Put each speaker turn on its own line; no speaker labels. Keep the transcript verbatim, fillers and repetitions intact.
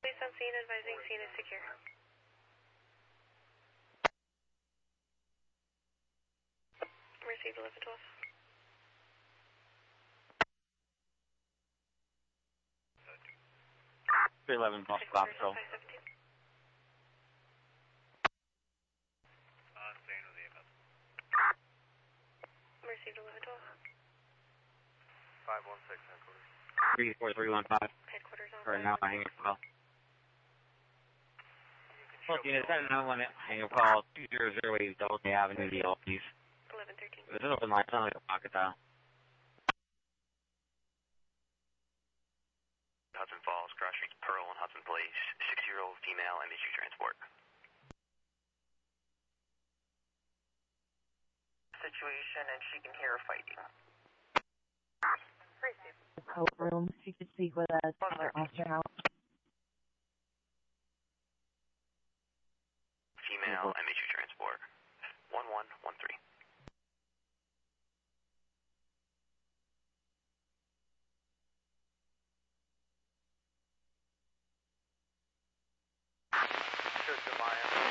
Police on scene advising scene is secure. Received eleven twelve.
three eleven, Boss Stop Patrol.
five seventeen. Received eleven twelve.
five one six, headquarters.
three four three one five.
Headquarters on.
Right now, hanging call. Well, unit ten nine one, hanging call two zero zero eight Doubleday Avenue, D L, please.
eleven thirteen.
This is open line, sound like a pocket dial.
Hudson Falls, Cross Streets, Pearl and Hudson Place, six-year-old female M H U transport.
Situation and she can hear fighting.
Coat room, she could speak with us, or Officer House.
Female M H U transport. one one one three.
System I am.